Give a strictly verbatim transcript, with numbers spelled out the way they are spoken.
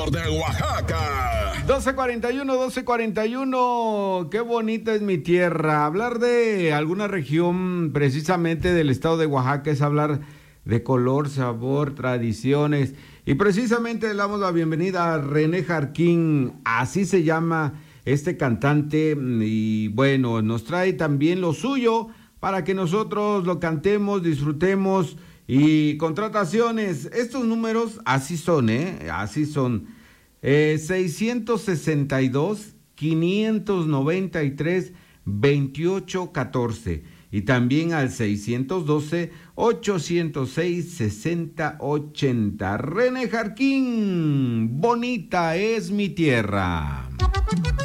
estado de Oaxaca. doce cuarenta y uno, doce cuarenta y uno, qué bonita es mi tierra. Hablar de alguna región precisamente del estado de Oaxaca es hablar de color, sabor, tradiciones. Y precisamente le damos la bienvenida a René Jarquín, así se llama este cantante. Y bueno, nos trae también lo suyo para que nosotros lo cantemos, disfrutemos. Y contrataciones, estos números así son, ¿eh? Así son. Eh, seiscientos sesenta y dos, quinientos noventa y tres, veintiocho catorce. Y también al seiscientos doce, ochocientos seis, sesenta ochenta. René Jarquín, bonita es mi tierra.